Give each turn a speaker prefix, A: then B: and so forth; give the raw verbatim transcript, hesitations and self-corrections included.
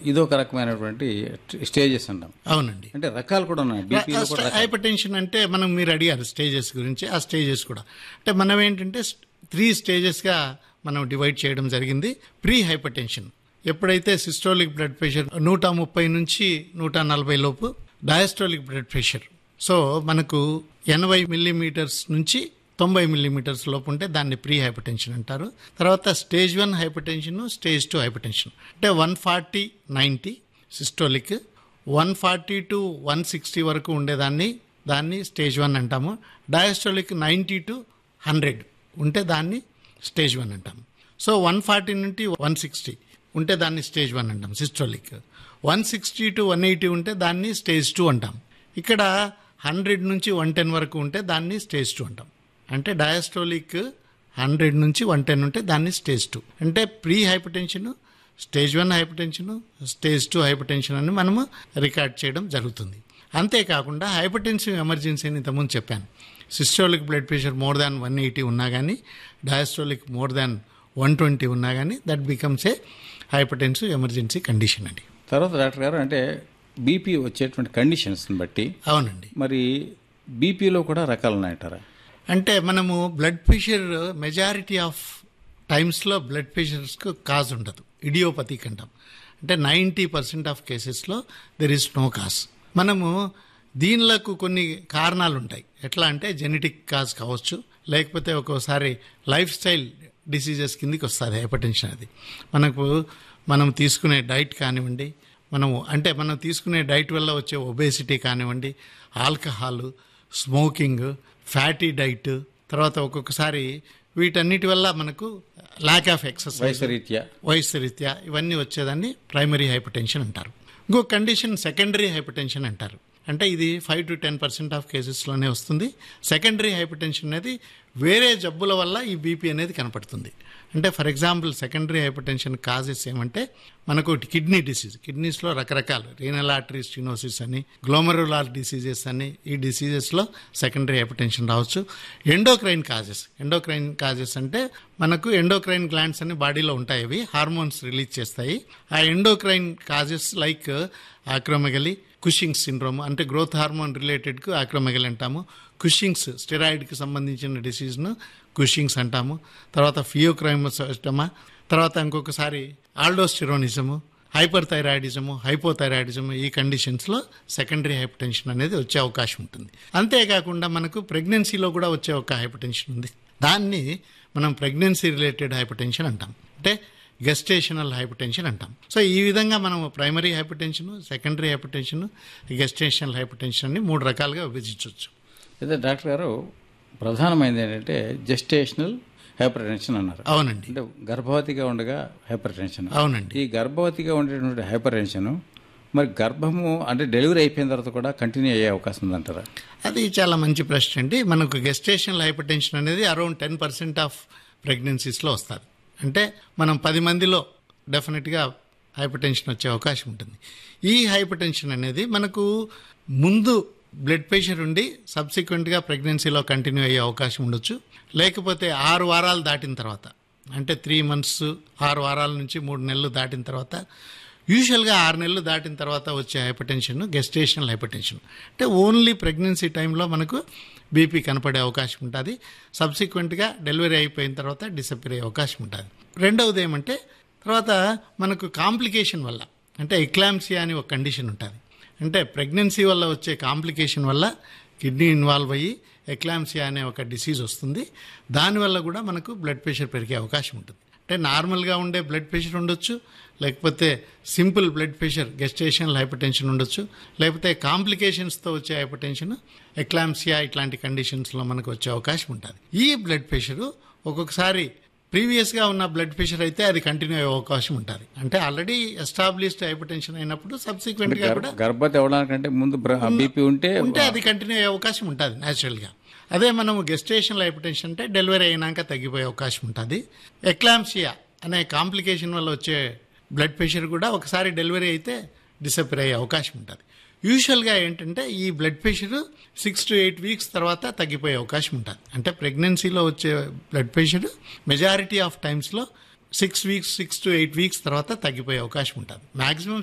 A: ఇదొక రకమైనటువంటి స్టేజెస్ అంటాం.
B: అవునండి.
A: అంటే రకాలు కూడా ఉన్నాయి. బీపీలో కూడా రకాలు.
B: హైపర్ టెన్షన్ అంటే మనం మీరు అడిగారు స్టేజెస్ గురించి. ఆ స్టేజెస్ కూడా అంటే మనం ఏంటంటే త్రీ స్టేజెస్గా మనం డివైడ్ చేయడం జరిగింది. ప్రీ హైపర్ టెన్షన్ ఎప్పుడైతే సిస్టోలిక్ బ్లడ్ ప్రెషర్ నూట ముప్పై నుంచి నూట నలభై లోపు, డయాస్టోలిక్ బ్లడ్ ప్రెషర్ సో మనకు ఎనభై మిల్లీమీటర్స్ నుంచి తొంభై మిల్లీమీటర్స్ లోపు ఉంటే దాన్ని ప్రీ హైపర్ టెన్షన్ అంటారు. తర్వాత stage one hyper tension, stage two hyper tension అంటే one forty ninety systolic, one forty to one sixty వరకు ఉండేదాన్ని దాన్ని స్టేజ్ వన్ అంటాము. డయాస్టోలిక్ నైంటీ టు హండ్రెడ్ ఉంటే దాన్ని స్టేజ్ వన్ అంటాము. సో వన్ ఫార్టీ నుండి వన్ సిక్స్టీ ఉంటే దాన్ని స్టేజ్ వన్ అంటాం systolic. One sixty to one eighty ఉంటే దాన్ని స్టేజ్ టూ అంటాం. ఇక్కడ హండ్రెడ్ నుంచి వన్ టెన్ వరకు ఉంటే దాన్ని స్టేజ్ టూ అంటాం. అంటే డయాస్టోలిక్ హండ్రెడ్ నుంచి వన్ టెన్ ఉంటే దాన్ని స్టేజ్ టూ. అంటే pre hyper tension, stage one hyper tension, stage two hyper tension అని మనము రికార్డ్ చేయడం జరుగుతుంది. అంతేకాకుండా హైపర్ టెన్సివ్ ఎమర్జెన్సీ అని ఇంతకుముందు చెప్పాను. Systolic blood pressure more than one eighty ఉన్నా కానీ, diastolic more than one twenty ఉన్నా కానీ that becomes a hyper tensive emergency condition అండి.
A: తర్వాత డాక్టర్ గారు అంటే బీపీ వచ్చేటువంటి కండిషన్స్ని బట్టి
B: అవునండి
A: మరి బీపీలో కూడా రకాలు ఉన్నాయంటారా?
B: అంటే మనము బ్లడ్ ప్రెషర్ మెజారిటీ ఆఫ్ టైమ్స్లో బ్లడ్ ప్రెషర్స్కు కాజ్ ఉండదు, ఇడియోపతిక్ అంటాం. అంటే నైంటీ పర్సెంట్ ఆఫ్ కేసెస్లో దెర్ ఈస్ నో కాజ్. మనము దీనిలకు కొన్ని కారణాలు ఉంటాయి. ఎట్లా అంటే జెనెటిక్ కాజ్ కావచ్చు, లేకపోతే ఒక్కోసారి లైఫ్ స్టైల్ డిసీజెస్ కిందికి వస్తుంది హైపర్ టెన్షన్. అది మనకు మనం తీసుకునే డైట్ కానివ్వండి, మనము అంటే మనం తీసుకునే డైట్ వల్ల వచ్చే ఒబేసిటీ కానివ్వండి, ఆల్కహాల్, స్మోకింగ్, ఫ్యాటీ డైట్, తర్వాత ఒక్కొక్కసారి వీటన్నిటి వల్ల మనకు ల్యాక్ ఆఫ్ ఎక్సర్సైజ్,
A: వయసురీత్యా
B: వయసురీత్యా ఇవన్నీ వచ్చేదాన్ని ప్రైమరీ హైపర్ టెన్షన్ అంటారు. ఇంకో కండిషన్ సెకండరీ హైపర్ టెన్షన్ అంటారు. అంటే ఇది five to ten percent of కేసెస్లోనే వస్తుంది. సెకండరీ హైపర్ టెన్షన్ అనేది వేరే జబ్బుల వల్ల ఈ బీపీ అనేది కనపడుతుంది. అంటే for example secondary hyper tension causes ఏమంటే మనకు కిడ్నీ డిసీజ్, కిడ్నీస్లో రకరకాలు రీనల్ ఆర్టరీ స్టెనోసిస్ అని, గ్లోమరులార్ డిసీజెస్ అని, ఈ డిసీజెస్లో సెకండరీ హైపర్ టెన్షన్ రావచ్చు. ఎండోక్రైన్ కాజెస్, ఎండోక్రైన్ కాజెస్ అంటే మనకు ఎండోక్రైన్ గ్లాండ్స్ అని బాడీలో ఉంటాయి, అవి హార్మోన్స్ రిలీజ్ చేస్తాయి. ఆ endocrine causes like ఆక్రోమెగలీ, Cushing's syndrome అంటే గ్రోత్ హార్మోన్ రిలేటెడ్కు ఆక్రోమెగలీ అంటాము. కుషింగ్స్ స్టెరాయిడ్కి సంబంధించిన డిసీజ్ను కుషింగ్స్ అంటాము. తర్వాత ఫియోక్రైమోసైటమా, తర్వాత ఇంకొకసారి ఆల్డోస్టిరోనిజము, హైపర్ థైరాయిడిజము, హైపోథైరాయిడిజము, ఈ కండిషన్స్లో సెకండరీ హైపర్ టెన్షన్ అనేది వచ్చే అవకాశం ఉంటుంది. అంతేకాకుండా మనకు ప్రెగ్నెన్సీలో కూడా వచ్చే ఒక హైపర్ టెన్షన్ ఉంది. దాన్ని మనం ప్రెగ్నెన్సీ రిలేటెడ్ హైపర్ టెన్షన్ అంటాం, అంటే గెస్టేషనల్ హైపర్ టెన్షన్ అంటాం. సో ఈ విధంగా మనం primary hyper tension, secondary hyper tension, gestational hyper tension అని మూడు రకాలుగా విభజించవచ్చు.
A: అయితే డాక్టర్ గారు ప్రధానమైనది ఏంటంటే జెస్టేషనల్ హైపర్ టెన్షన్ అన్నారు.
B: అవునండి.
A: అంటే గర్భవతిగా ఉండగా హైపర్ టెన్షన్.
B: అవునండి.
A: ఈ గర్భవతిగా ఉండేటువంటి హైపర్ టెన్షన్ మరి గర్భము అంటే డెలివరీ అయిపోయిన తర్వాత కూడా కంటిన్యూ అయ్యే అవకాశం ఉందంటారా?
B: అది చాలా మంచి ప్రశ్న అండి. మనకు గెస్టేషనల్ హైపర్ టెన్షన్ అనేది అరౌండ్ టెన్ పర్సెంట్ ఆఫ్ ప్రెగ్నెన్సీస్లో వస్తుంది. అంటే మనం పది మందిలో డెఫినెట్గా హైపర్ టెన్షన్ వచ్చే అవకాశం ఉంటుంది. ఈ హైపర్ టెన్షన్ అనేది మనకు ముందు బ్లడ్ ప్రెషర్ ఉండి సబ్సిక్వెంట్గా ప్రెగ్నెన్సీలో కంటిన్యూ అయ్యే అవకాశం ఉండొచ్చు. లేకపోతే ఆరు వారాలు దాటిన తర్వాత, అంటే త్రీ మంత్స్ ఆరు వారాల నుంచి మూడు నెలలు దాటిన తర్వాత, యూజువల్గా ఆరు నెలలు దాటిన తర్వాత వచ్చే hyper tension gestational hyper tension. అంటే ఓన్లీ ప్రెగ్నెన్సీ టైంలో మనకు బీపీ కనపడే అవకాశం ఉంటుంది. సబ్సిక్వెంట్గా డెలివరీ అయిపోయిన తర్వాత డిసప్పేర్ అయ్యే అవకాశం ఉంటుంది. రెండవది ఏమంటే తర్వాత మనకు కాంప్లికేషన్ వల్ల, అంటే ఎక్లాంప్సియా అని ఒక కండిషన్ ఉంటుంది. అంటే ప్రెగ్నెన్సీ వల్ల వచ్చే కాంప్లికేషన్ వల్ల కిడ్నీ ఇన్వాల్వ్ అయ్యి ఎక్లాంప్సియా అనే ఒక డిసీజ్ వస్తుంది. దానివల్ల కూడా మనకు బ్లడ్ ప్రెషర్ పెరిగే అవకాశం ఉంటుంది. అంటే నార్మల్గా ఉండే బ్లడ్ ప్రెషర్ ఉండొచ్చు, లేకపోతే simple blood pressure gestational hyper tension ఉండొచ్చు, లేకపోతే కాంప్లికేషన్స్తో వచ్చే హైపర్ టెన్షన్ ఎక్లాంప్సియా ఇట్లాంటి కండిషన్స్లో మనకు వచ్చే అవకాశం ఉంటుంది. ఈ బ్లడ్ ప్రెషరు ఒక్కొక్కసారి ప్రీవియస్గా ఉన్న బ్లడ్ ప్రెషర్ అయితే అది కంటిన్యూ అయ్యే అవకాశం ఉంటుంది. అంటే ఆల్రెడీ ఎస్టాబ్లిష్డ్ హైపర్ టెన్షన్ అయినప్పుడు సబ్సిక్వెంట్గా కూడా
A: గర్భవతి అవ్వడానికంటే ముందు బీపీ ఉంటే
B: ఉంటే అది కంటిన్యూ అయ్యే అవకాశం ఉంటుంది న్యాచురల్గా. అదే మనము గెస్టేషనల్ హైపర్ టెన్షన్ అంటే డెలివరీ అయినాక తగ్గిపోయే అవకాశం ఉంటుంది. ఎక్లాంప్సియా అనే కాంప్లికేషన్ వల్ల వచ్చే బ్లడ్ ప్రెషర్ కూడా ఒకసారి డెలివరీ అయితే డిసప్పేర్ అయ్యే అవకాశం ఉంటుంది. యూజువల్గా ఏంటంటే ఈ blood pressure six to eight weeks తర్వాత తగ్గిపోయే అవకాశం ఉంటుంది. అంటే ప్రెగ్నెన్సీలో వచ్చే బ్లడ్ ప్రెషర్ మెజారిటీ ఆఫ్ టైమ్స్లో six weeks six to eight weeks తర్వాత తగ్గిపోయే అవకాశం ఉంటుంది. మాక్సిమం